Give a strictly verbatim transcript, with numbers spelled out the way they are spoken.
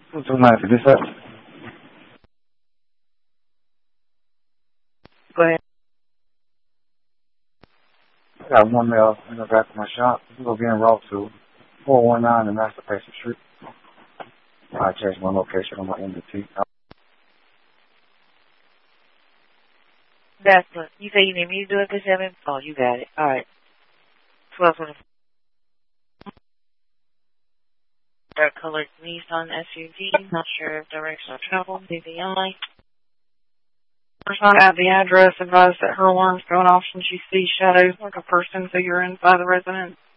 two ninety, this up? Go ahead. I got one mail in the back of my shop. I'm going to be en route to four one nine and Master Patient Street. I changed my location on my M D T. That's what. You say you need me to do it this seven? Oh, you got it. All right. twelve twenty-four. Dark colored Nissan S U V. Not sure of direction of travel. D V I. Person at the address advised that her alarm's going off when she sees shadows like a person figure inside the residence.